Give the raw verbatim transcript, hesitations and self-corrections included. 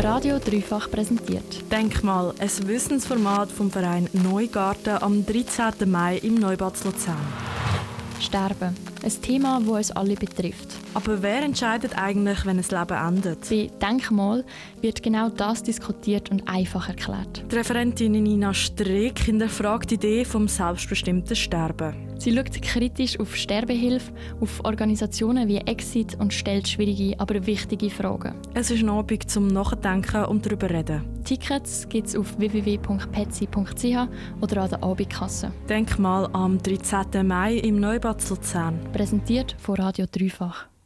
Radio Dreifach präsentiert. Denkmal, ein Wissensformat vom Verein Neugarten am dreizehnten Mai im Neubad Luzern. Sterben. Ein Thema, das uns alle betrifft. Aber wer entscheidet eigentlich, wenn ein Leben endet? Bei Denkmal wird genau das diskutiert und einfach erklärt. Die Referentin Nina Streeck hinterfragt die Idee vom selbstbestimmten Sterben. Sie schaut kritisch auf Sterbehilfe, auf Organisationen wie Exit und stellt schwierige, aber wichtige Fragen. Es ist ein Abend zum Nachdenken und darüber reden. Tickets gibt es auf w w w punkt petzi punkt c h oder an der Abendkasse. Denkmal am dreizehnten Mai im Neubad Luzern. Präsentiert von Radio Dreifach.